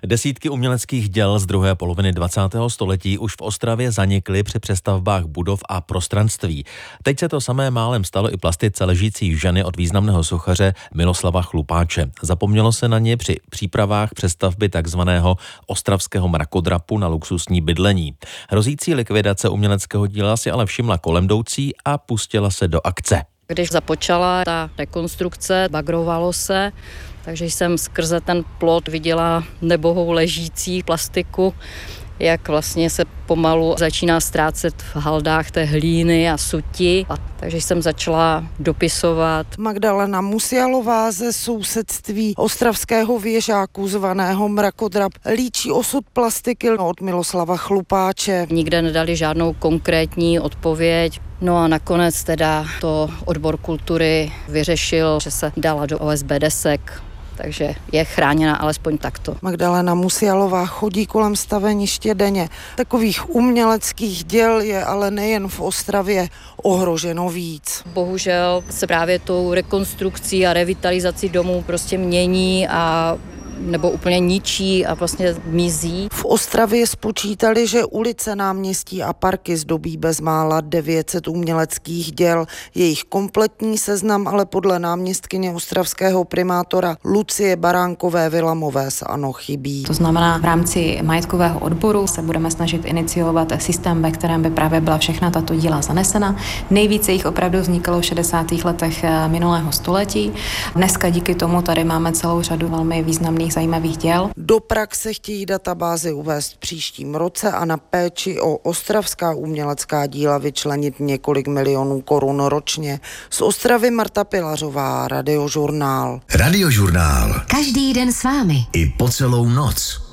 Desítky uměleckých děl z druhé poloviny 20. století už v Ostravě zanikly při přestavbách budov a prostranství. Teď se to samé málem stalo i plastice ležící ženy od významného sochaře Miloslava Chlupáče. Zapomnělo se na ně při přípravách přestavby takzvaného ostravského mrakodrapu na luxusní bydlení. Hrozící likvidace uměleckého díla si ale všimla kolemjdoucí a pustila se do akce. Když započala ta rekonstrukce, bagrovalo se, takže jsem skrze ten plot viděla nebohou ležící plastiku, jak vlastně se pomalu začíná ztrácet v haldách té hlíny a suti. Takže jsem začala dopisovat. Magdalena Musialová ze sousedství ostravského věžáku zvaného Mrakodrap líčí osud plastiky od Miloslava Chlupáče. Nikde nedali žádnou konkrétní odpověď. No a nakonec teda to odbor kultury vyřešil, že se dala do OSB desek. Takže je chráněna alespoň takto. Magdalena Musialová chodí kolem staveniště denně. Takových uměleckých děl je ale nejen v Ostravě ohroženo víc. Bohužel se právě tou rekonstrukcí a revitalizací domů prostě mění a nebo úplně ničí a vlastně mizí. V Ostravě spočítali, že ulice, náměstí a parky zdobí bezmála 900 uměleckých děl. Jejich kompletní seznam ale podle náměstkyně ostravského primátora Lucie Baránkové Vilamové z ANO chybí. To znamená, v rámci majetkového odboru se budeme snažit iniciovat systém, ve kterém by právě byla všechna tato díla zanesena. Nejvíce jich opravdu vznikalo v 60. letech minulého století. Dneska díky tomu tady máme celou řadu velmi významných zajímavých děl. Do praxe chtějí databázi uvést v příštím roce a na péči o ostravská umělecká díla vyčlenit několik milionů korun ročně. Z Ostravy Marta Pilařová, Radiožurnál. Radiožurnál. Každý den s vámi. I po celou noc.